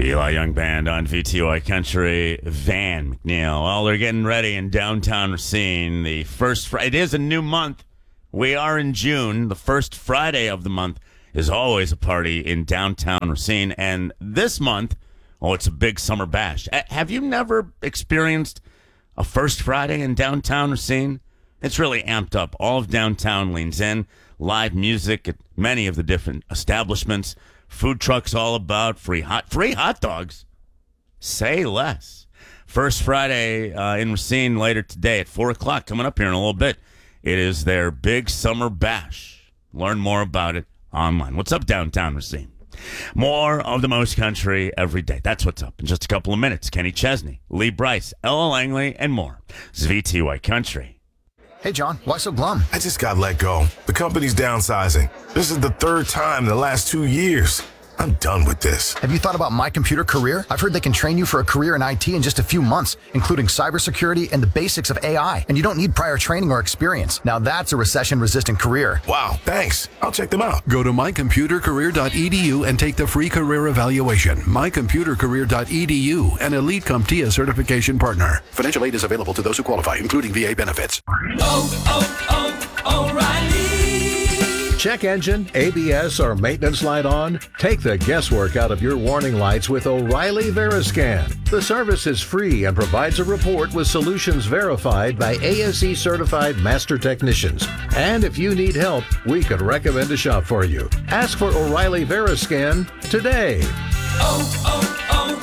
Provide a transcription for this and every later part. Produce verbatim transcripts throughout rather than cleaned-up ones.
Eli Young Band on V T Y Country. Van McNeil. Well, they're getting ready in downtown Racine. The first Friday. It is a new month. We are in June. The first Friday of the month is always a party in downtown Racine. And this month, oh, it's a big summer bash. Have you never experienced a first Friday in downtown Racine? It's really amped up. All of downtown leans in. Live music at many of the different establishments. Food trucks all about. Free hot free hot dogs. Say less. First Friday uh, in Racine later today at four o'clock. Coming up here in a little bit. It is their big summer bash. Learn more about it online. What's up, downtown Racine? More of the most country every day. That's what's up in just a couple of minutes. Kenny Chesney, Lee Bryce, Ella Langley, and more. It's V T Y Country. Hey, John, why so glum? I just got let go. The company's downsizing. This is the third time in the last two years. I'm done with this. Have you thought about My Computer Career? I've heard they can train you for a career in I T in just a few months, including cybersecurity and the basics of A I. And you don't need prior training or experience. Now that's a recession-resistant career. Wow, thanks. I'll check them out. Go to my computer career dot e d u and take the free career evaluation. my computer career dot e d u, an Elite CompTIA certification partner. Financial aid is available to those who qualify, including V A benefits. Oh, oh, oh, O'Reilly. Check engine, A B S, or maintenance light on? Take the guesswork out of your warning lights with O'Reilly Veriscan. The service is free and provides a report with solutions verified by A S E certified master technicians. And if you need help, we could recommend a shop for you. Ask for O'Reilly Veriscan today. Oh,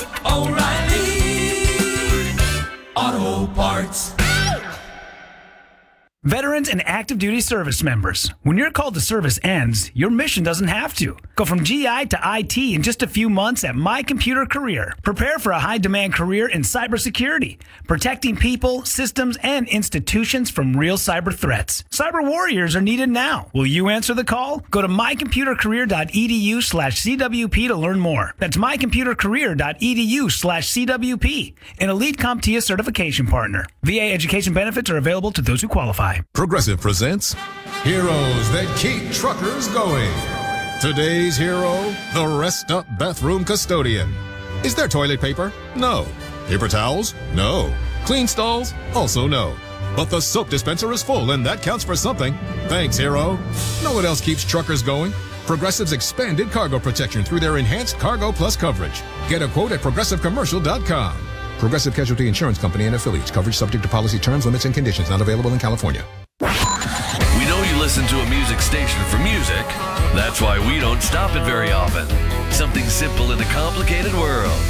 oh, oh, O'Reilly Auto Parts. Veterans and active duty service members, when your call to service ends, your mission doesn't have to. Go from G I to I T in just a few months at My Computer Career. Prepare for a high-demand career in cybersecurity, protecting people, systems, and institutions from real cyber threats. Cyber warriors are needed now. Will you answer the call? Go to my computer career dot e d u slash c w p to learn more. That's my computer career dot e d u slash c w p, an Elite CompTIA certification partner. V A education benefits are available to those who qualify. Progressive presents Heroes That Keep Truckers Going. Today's hero, the Rest Up Bathroom Custodian. Is there toilet paper? No. Paper towels? No. Clean stalls? Also no. But the soap dispenser is full, and that counts for something. Thanks, hero. Know what else keeps truckers going? Progressive's expanded cargo protection through their enhanced Cargo Plus coverage. Get a quote at progressive commercial dot com. Progressive Casualty Insurance Company and affiliates. Coverage subject to policy terms, limits, and conditions. Not available in California. We know you listen to a music station for music. That's why we don't stop it very often. Something simple in a complicated world.